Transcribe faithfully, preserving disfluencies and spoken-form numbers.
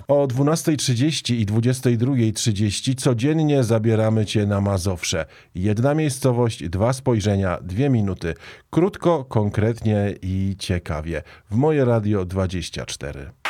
O dwunastej trzydzieści i dwudziestej drugiej trzydzieści codziennie zabieramy Cię na Mazowsze. Jedna miejscowość, dwa spojrzenia, dwie minuty. Krótko, konkretnie i ciekawie. W Moje Radio dwadzieścia cztery.